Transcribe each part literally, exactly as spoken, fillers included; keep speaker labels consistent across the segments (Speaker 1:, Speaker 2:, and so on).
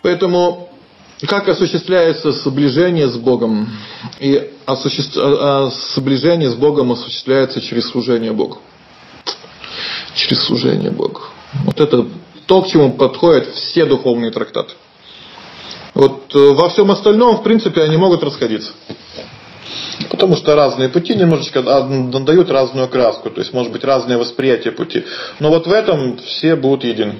Speaker 1: Поэтому как осуществляется сближение с Богом? И осуществ... сближение с Богом осуществляется через служение Богу. Через служение Богу. Вот это то, к чему подходят все духовные трактаты. Вот во всем остальном, в принципе, они могут расходиться. Потому что разные пути немножечко дают разную окраску. То есть, может быть, разное восприятие пути. Но вот в этом все будут едины.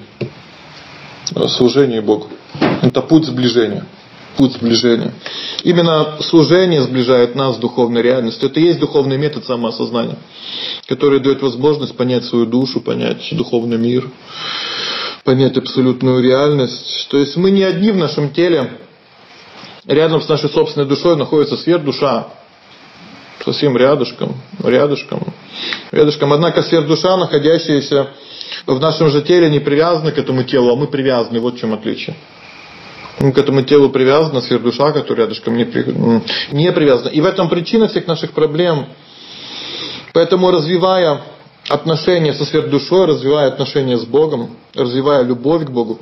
Speaker 1: Служение Богу. Это путь сближения. Путь сближения. Именно служение сближает нас с духовной реальностью. Это и есть духовный метод самоосознания, который дает возможность понять свою душу, понять духовный мир, понять абсолютную реальность. То есть мы не одни в нашем теле. Рядом с нашей собственной душой находится сверхдуша. Совсем рядышком, рядышком, рядышком. Однако сверхдуша, находящаяся в нашем же теле, не привязана к этому телу, а мы привязаны. Вот в чем отличие. К этому телу привязана сверхдуша, которая рядышком не, при... не привязана. И в этом причина всех наших проблем. Поэтому, развивая отношения со сверхдушой, развивая отношения с Богом, развивая любовь к Богу,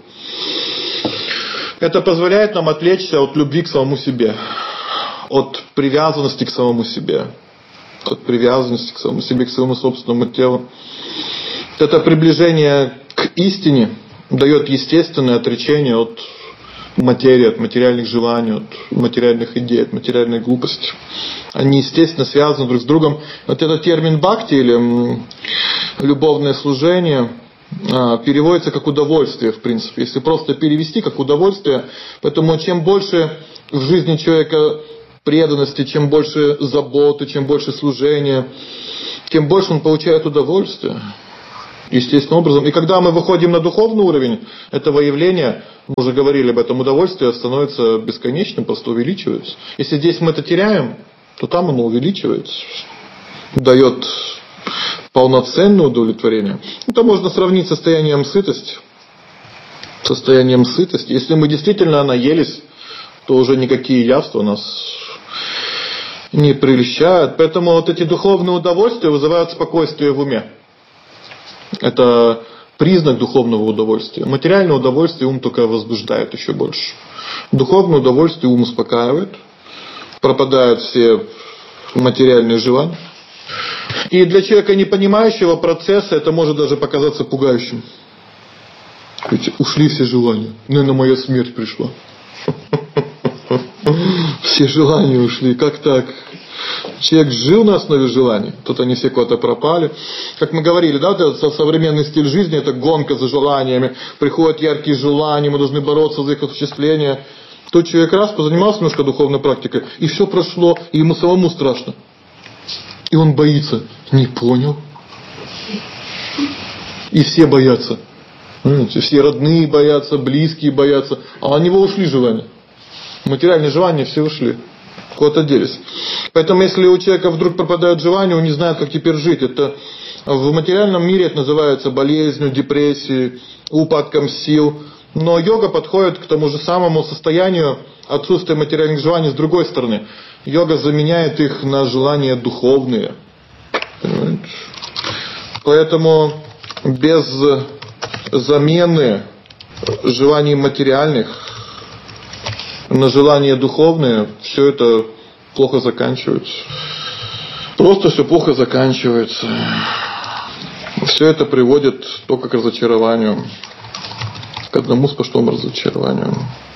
Speaker 1: это позволяет нам отвлечься от любви к самому себе. От привязанности к самому себе. От привязанности к самому себе, к своему собственному телу. Это приближение к истине дает естественное отречение от материи, от материальных желаний, от материальных идей, от материальной глупости. Они, естественно, связаны друг с другом. Вот этот термин бхакти или любовное служение переводится как удовольствие, в принципе. Если просто перевести как удовольствие, поэтому чем больше в жизни человека преданности, чем больше заботы, чем больше служения, тем больше он получает удовольствие. Естественным образом. И когда мы выходим на духовный уровень этого явления, мы уже говорили об этом, удовольствие становится бесконечным, просто увеличивается. Если здесь мы это теряем, то там оно увеличивается. Дает полноценное удовлетворение. Это можно сравнить с состоянием сытости. Состоянием сытости. Если мы действительно наелись, то уже никакие явства нас не прельщают. Поэтому вот эти духовные удовольствия вызывают спокойствие в уме. Это признак духовного удовольствия. Материальное удовольствие ум только возбуждает еще больше. Духовное удовольствие ум успокаивает. Пропадают все материальные желания. И для человека, не понимающего процесса, это может даже показаться пугающим. Ведь ушли все желания. Наверное, моя смерть пришла. Все желания ушли. Как так? Человек жил на основе желаний. Тут они все куда-то пропали. Как мы говорили, да, это современный стиль жизни, это гонка за желаниями. Приходят яркие желания, мы должны бороться за их осуществление. Тот человек раз позанимался немножко духовной практикой, и все прошло, и ему самому страшно. И он боится. Не понял. И все боятся. Все родные боятся, близкие боятся. А у него ушли желания. Материальные желания все ушли. Куда-то делись. Поэтому если у человека вдруг пропадают желания, он не знает, как теперь жить. Это в материальном мире это называется болезнью, депрессией, упадком сил. Но йога подходит к тому же самому состоянию отсутствия материальных желаний с другой стороны. Йога заменяет их на желания духовные. Понимаете? Поэтому без замены желаний материальных на желания духовные, все это плохо заканчивается. Просто все плохо заканчивается. Все это приводит только к разочарованию. К одному сплошному разочарованию.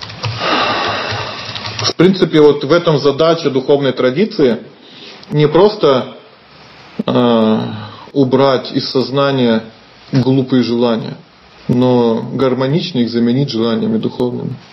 Speaker 1: В принципе, вот в этом задача духовной традиции не просто э, убрать из сознания глупые желания, но гармонично их заменить желаниями духовными.